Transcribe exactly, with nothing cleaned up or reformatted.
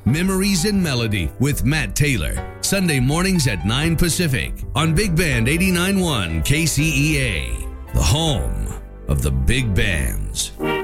Memories and Melody with Matt Taylor. Sunday mornings at nine Pacific on Big Band eighty-nine point one K C E A, the home of the big bands.